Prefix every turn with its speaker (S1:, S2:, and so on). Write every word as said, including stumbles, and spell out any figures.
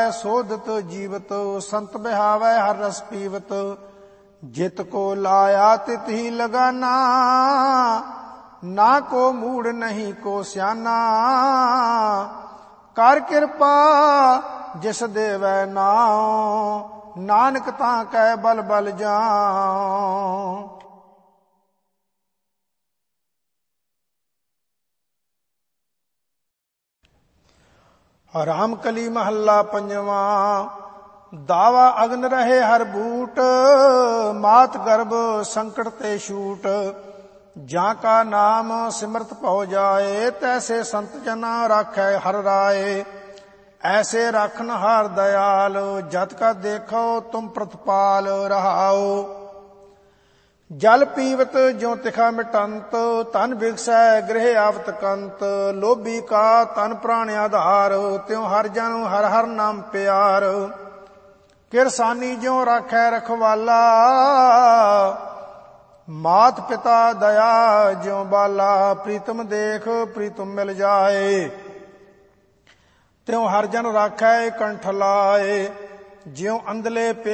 S1: ਜਾਵੈ ਸੋਧਤ ਜੀਵਤ। ਸੰਤ ਬਿਹਾਵੈ ਹਰ ਰਸ ਪੀਵਤ। ਜਿਤ ਕੋ ਲਾਇਆ ਤਿਤ ਹੀ ਲਗਾਨਾ। ਨਾ ਕੋ ਮੂੜ ਨਹੀਂ ਕੋ ਸਿਆਨਾ। ਕਰ ਕਿਰਪਾ ਜਿਸ ਦੇਵੈ ਨਾਉ। ਨਾਨਕ ਤਾਂ ਕੈ ਬਲ ਬਲ ਜਾਉ। ਰਾਮ ਕਲੀ ਮਹੱਲਾ ਪੰਜਵਾਂ। ਦਾਵਾ ਅਗਨ ਰਹੇ ਹਰ ਬੂਟ। ਮਾਤ ਗਰਭ ਸੰਕਟ ਤੇ ਛੂਟ। ਜਾਂ ਕਾ ਨਾਮ ਸਿਮਰਤ ਭਉ ਜਾਏ। ਤੈਸੇ ਸੰਤ ਜਨਾ ਰਾਖੈ ਹਰ ਰਾਏ। ਐਸੇ ਰਾਖਨ ਹਾਰ ਦਇਆਲ। ਜਤ ਕਾ ਦੇਖੋ ਤੁਮ ਪ੍ਰਤਪਾਲ ਰਹਾਓ। ਜਲ ਪੀਵਤ ਜਿਉ ਤਿਖਾ ਮਿਟੰਤ। ਤਨ ਬਿਗਸੈ ਗ੍ਰਹਿ ਆਵਤ ਕੰਤ। ਲੋਭੀ ਕਾ ਤਨ ਪ੍ਰਾਣ ਆਧਾਰ। ਤਿਉ ਹਰ ਜਨ ਹਰ ਹਰ ਨਾਮ ਪਿਆਰ। ਕਿਰਸਾਨੀ ਜਿਉ ਰਾਖੈ ਰਖਵਾਲਾ। ਮਾਤ ਪਿਤਾ ਦਇਆ ਜਿਉ ਬਾਲਾ। ਪ੍ਰੀਤਮ ਦੇਖ ਪ੍ਰੀਤਮ ਮਿਲ ਜਾਏ। ਤਿਉ ਹਰ ਜਨ ਰਾਖੈ ਕੰਠ ਲਾਏ। ਜਿਉ ਅੰਧਲੇ